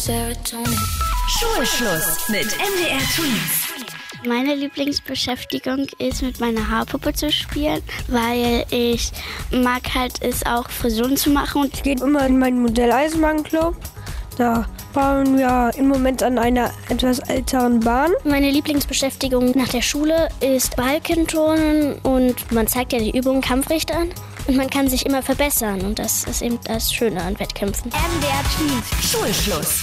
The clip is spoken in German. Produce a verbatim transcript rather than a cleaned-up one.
serotonin. Schulschluss mit M D R Tweens. Meine Lieblingsbeschäftigung ist, mit meiner Haarpuppe zu spielen, weil ich mag halt es auch Frisuren zu machen. Und ich gehe immer in meinen Modelleisenbahnclub. Da fahren wir im Moment an einer etwas älteren Bahn. Meine Lieblingsbeschäftigung nach der Schule ist Balkenturnen und man zeigt ja die Übungen Kampfrichtern und man kann sich immer verbessern und das ist eben das Schöne an Wettkämpfen. M D R Tweens. Schulschluss.